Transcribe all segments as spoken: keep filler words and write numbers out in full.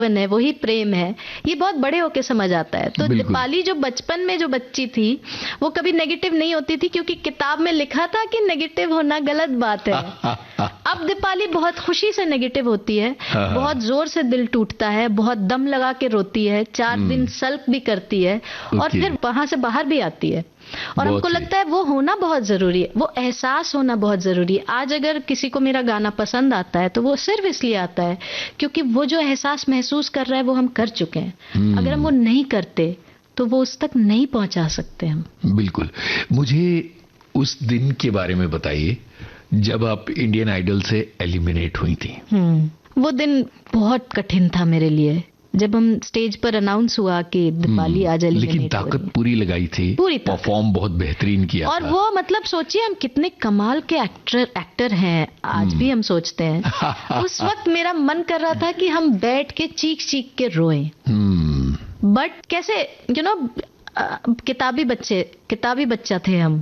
है, वही प्रेम है, ये बहुत बड़े होके समझ आता है। तो दीपाली जो बचपन में जो बच्ची थी वो कभी नेगेटिव नहीं होती थी, क्योंकि किताब में लिखा था कि नेगेटिव होना गलत बात है। अब दीपाली बहुत खुशी से नेगेटिव होती है, बहुत जोर से दिल टूटता है, बहुत दम लगा के रोती है, चार दिन सल्क भी करती है और फिर वहां से बाहर भी आती है। और हमको लगता है वो होना बहुत जरूरी है, वो एहसास होना बहुत जरूरी है। आज अगर किसी को मेरा गाना पसंद आता है तो वो सिर्फ इसलिए आता है क्योंकि वो जो एहसास महसूस कर रहा है वो हम कर चुके हैं। अगर हम वो नहीं करते तो वो उस तक नहीं पहुंचा सकते हम। बिल्कुल। मुझे उस दिन के बारे में बताइए जब आप इंडियन आइडल से एलिमिनेट हुई थी। वो दिन बहुत कठिन था मेरे लिए, जब हम स्टेज पर अनाउंस हुआ कि दीपाली आज एलिमिनेट। लेकिन ताकत पूरी लगाई थी, पूरी परफॉर्म बहुत बेहतरीन किया और था। वो मतलब सोचिए हम कितने कमाल के एक्टर एक्टर हैं, आज भी हम सोचते हैं। उस वक्त मेरा मन कर रहा था कि हम बैठ के चीख चीख के रोएं, बट कैसे यू नो किताबी बच्चे किताबी बच्चा थे हम।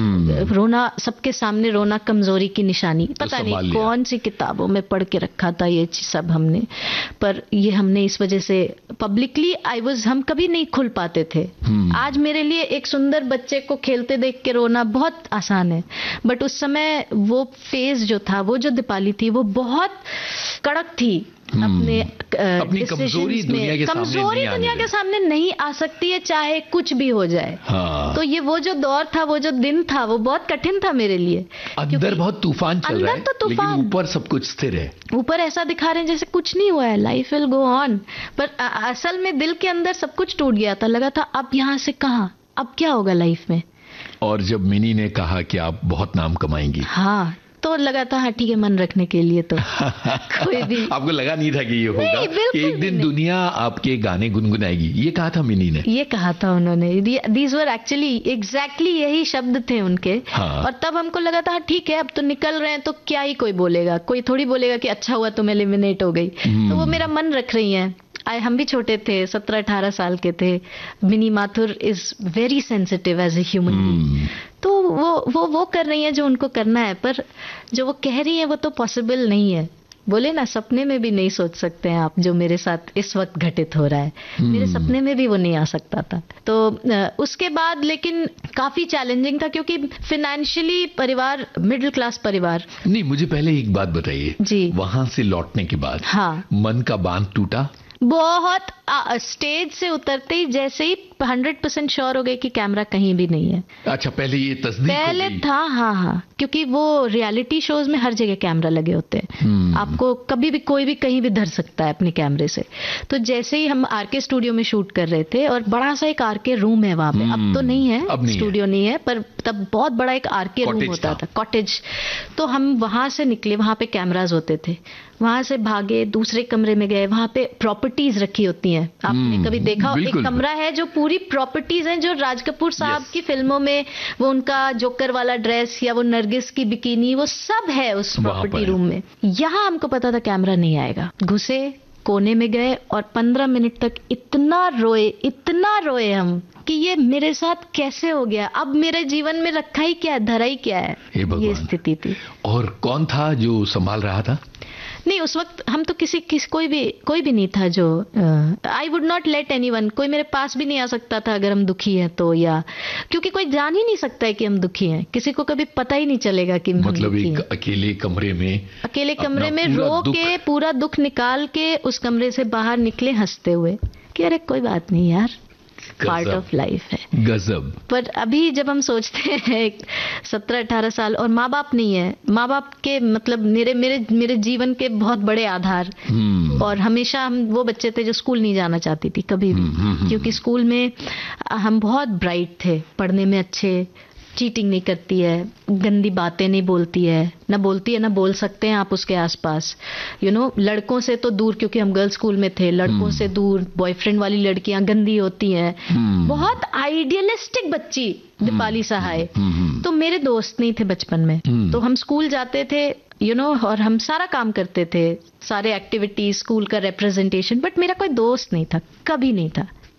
रोना सबके सामने, रोना कमजोरी की निशानी। पता तो नहीं कौन सी किताबों में पढ़ के रखा था ये सब हमने, पर ये हमने इस वजह से पब्लिकली आई वाज हम कभी नहीं खुल पाते थे। आज मेरे लिए एक सुंदर बच्चे को खेलते देख के रोना बहुत आसान है, बट उस समय वो फेज जो था, वो जो दीपाली थी वो बहुत कड़क थी। अपने अपनी कमजोरी दुनिया के कमजोरी सामने दुनिया के सामने नहीं आ सकती है, चाहे कुछ भी हो जाए। हाँ। तो ये वो जो दौर था, वो जो दिन था, वो बहुत कठिन था मेरे लिए। अंदर बहुत तूफान चल रहा है, तो तूफान, लेकिन ऊपर सब कुछ स्थिर है। ऊपर ऐसा दिखा रहे हैं जैसे कुछ नहीं हुआ है, लाइफ विल गो ऑन, पर असल में दिल के अंदर सब कुछ टूट गया था। लगा था अब यहाँ से कहाँ, अब क्या होगा लाइफ में। और जब मिनी ने कहा कि आप बहुत नाम कमाएंगी, हाँ, तो लगा था हाँ ठीक है, मन रखने के लिए तो कोई भी आपको लगा नहीं था कि ये होगा कि एक दिन दुनिया आपके गाने गुनगुनाएगी। ये कहा था मिनी ने, ये कहा था उन्होंने। दीज वर एक्चुअली एग्जैक्टली यही शब्द थे उनके। हाँ। और तब हमको लगा था ठीक है, अब तो निकल रहे हैं तो क्या ही कोई बोलेगा, कोई थोड़ी बोलेगा कि अच्छा हुआ तुम एलिमिनेट हो गई। तो वो मेरा मन रख रही हैं। आए हम भी छोटे थे, सत्रह अठारह साल के थे। Mini Mathur is very sensitive as a human being, तो वो वो वो कर रही है जो उनको करना है, पर जो वो कह रही है वो तो पॉसिबल नहीं है। बोले ना, सपने में भी नहीं सोच सकते हैं आप जो मेरे साथ इस वक्त घटित हो रहा है। मेरे सपने में भी वो नहीं आ सकता था। तो उसके बाद लेकिन काफी चैलेंजिंग था, क्योंकि फाइनेंशियली परिवार मिडिल क्लास परिवार। नहीं, मुझे पहले एक बात बताइए जी, वहां से लौटने के बाद हाँ, मन का बांध टूटा बहुत। आ, स्टेज से उतरते ही जैसे ही हंड्रेड परसेंट श्योर हो गए कि कैमरा कहीं भी नहीं है। अच्छा, पहले ये तस्दीक पहले हो गई। था हाँ हाँ, क्योंकि वो रियलिटी शोज में हर जगह कैमरा लगे होते हैं। आपको कभी भी कोई भी कहीं भी धर सकता है अपने कैमरे से। तो जैसे ही हम आरके स्टूडियो में शूट कर रहे थे, और बड़ा सा एक आरके रूम है वहां पे, अब तो नहीं है, अब नहीं स्टूडियो है। नहीं है, पर तब बहुत बड़ा एक आरके रूम होता था, कॉटेज। तो हम वहां से निकले, वहां पे कैमराज होते थे, वहां से भागे, दूसरे कमरे में गए, वहां पे प्रॉपर्टीज रखी होती हैं। आपने कभी देखा, एक कमरा है जो पूरी प्रॉपर्टीज हैं, जो राज कपूर साहब yes. की फिल्मों में वो उनका जोकर वाला ड्रेस या वो नरगिस की बिकिनी, वो सब है उस प्रॉपर्टी रूम में। यहाँ हमको पता था कैमरा नहीं आएगा। घुसे, कोने में गए और पंद्रह मिनट तक इतना रोए, इतना रोए हम कि ये मेरे साथ कैसे हो गया, अब मेरे जीवन में रखा ही क्या है, धरा ही क्या है, ये स्थिति थी। और कौन था जो संभाल रहा था? नहीं, उस वक्त हम तो किसी किस कोई भी कोई भी नहीं था जो I would not let anyone, कोई मेरे पास भी नहीं आ सकता था अगर हम दुखी हैं तो, या क्योंकि कोई जान ही नहीं सकता है कि हम दुखी हैं, किसी को कभी पता ही नहीं चलेगा कि मतलब हम एक अकेले कमरे में अकेले कमरे में रो के पूरा दुख निकाल के उस कमरे से बाहर निकले हंसते हुए कि अरे कोई बात नहीं यार, पार्ट ऑफ लाइफ है। गजब। पर अभी जब हम सोचते हैं सत्रह अठारह साल और माँ बाप नहीं है, माँ बाप के मतलब मेरे मेरे मेरे जीवन के बहुत बड़े आधार, और हमेशा हम वो बच्चे थे जो स्कूल नहीं जाना चाहती थी कभी भी, क्योंकि स्कूल में हम बहुत ब्राइट थे, पढ़ने में अच्छे, चीटिंग नहीं करती है, गंदी बातें नहीं बोलती है, ना बोलती है ना बोल सकते हैं आप उसके आसपास, यू नो लड़कों से तो दूर, क्योंकि हम गर्ल्स स्कूल में थे, लड़कों से दूर, बॉयफ्रेंड वाली लड़कियां गंदी होती हैं, बहुत आइडियलिस्टिक बच्ची दीपाली सहाय। तो मेरे दोस्त नहीं थे बचपन में, तो हम स्कूल जाते थे यू you नो know, और हम सारा काम करते थे, सारे एक्टिविटीज, स्कूल का रिप्रेजेंटेशन, बट मेरा कोई दोस्त नहीं था, कभी नहीं था,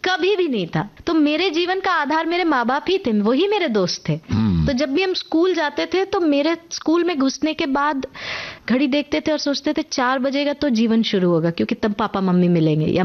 कभी भी नहीं था। तो मेरे जीवन का आधार मेरे माँ बाप ही थे, वही मेरे दोस्त थे। तो जब भी हम स्कूल जाते थे तो मेरे स्कूल में घुसने के बाद घड़ी देखते थे और सोचते थे चार बजेगा तो जीवन शुरू होगा, क्योंकि तब पापा मम्मी मिलेंगे या